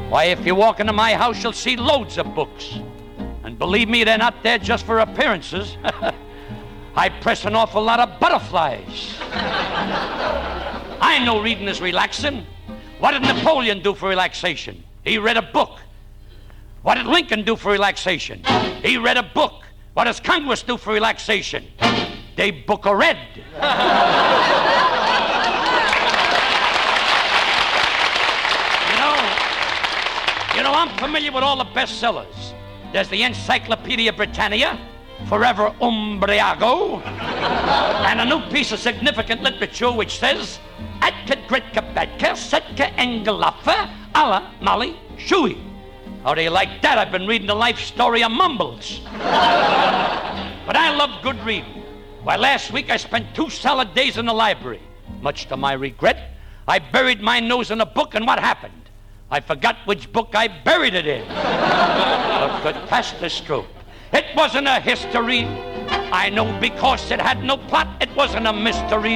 Why, if you walk into my house, you'll see loads of books. And believe me, they're not there just for appearances. I press an awful lot of butterflies. I know reading is relaxing. What did Napoleon do for relaxation? He read a book. What did Lincoln do for relaxation? He read a book. What does Congress do for relaxation? They book a read. You know, I'm familiar with all the bestsellers. There's the Encyclopedia Britannica, Forever Umbriago, and a new piece of significant literature which says, Atka Gritka Bedka Setka Engelaffa alla Molly Shui. How do you like that? I've been reading the life story of Mumbles. But I love good reading. Why, last week I spent 2 solid days in the library. Much to my regret, I buried my nose in a book, and what happened? I forgot which book I buried it in. But good Pastor it wasn't a history. I know because it had no plot, it wasn't a mystery.